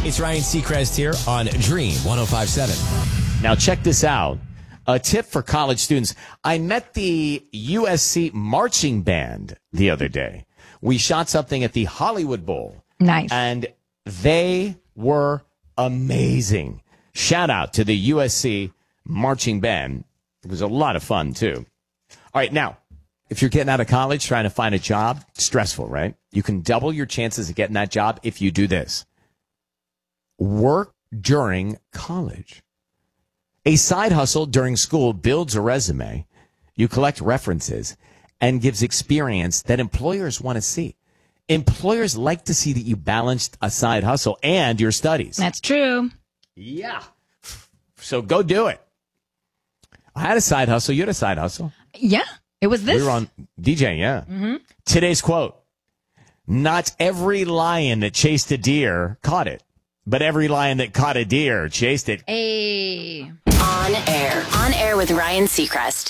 It's Ryan Seacrest here on Dream 105.7. Now check this out. A tip for college students. I met the USC marching band the other day. We shot something at the Hollywood Bowl. Nice. And they were amazing. Shout out to the USC marching band. It was a lot of fun, too. All right, now, if you're getting out of college, trying to find a job, stressful, right? You can double your chances of getting that job if you do this. Work during college. A side hustle during school builds a resume. You collect references and gives experience that employers want to see. Employers like to see that you balanced a side hustle and your studies. That's true. Yeah. So go do it. I had a side hustle. You had a side hustle. Yeah. It was this. We were on DJ, yeah. Mm-hmm. Today's quote. Not every lion that chased a deer caught it, but every lion that caught a deer chased it. Hey. On air with Ryan Seacrest.